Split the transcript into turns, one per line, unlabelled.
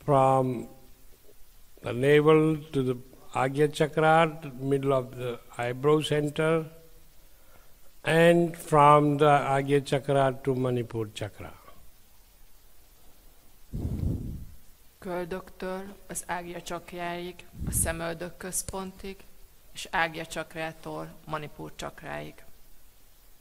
from the navel to the Agya Chakra, the middle of the eyebrow center, and from the Agya Chakra to Manipur Chakra.
Köldöktől az Ágya csakráig, a szemöldök központig, és Ágya csakrától Manipur csakráig.